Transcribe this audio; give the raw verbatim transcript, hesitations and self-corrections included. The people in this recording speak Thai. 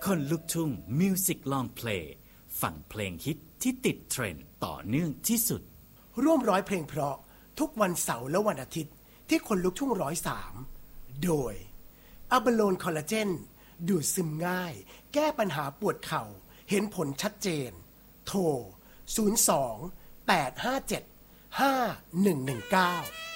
คนลุกทุ่งมิวสิกลองเพลงฟังเพลงฮิตที่ติดเทรนด์ต่อเนื่องที่สุดร่วมร้อยเพลงเพราะทุกวันเสาร์และวันอาทิตย์ที่คนลุกทุ่งร้อยสามโดยอะบาโลนคอลลาเจนดูดซึมง่ายแก้ปัญหาปวดเข่าเห็นผลชัดเจนโทรศูนย์ สอง แปด ห้า เจ็ด ห้า หนึ่ง หนึ่ง เก้า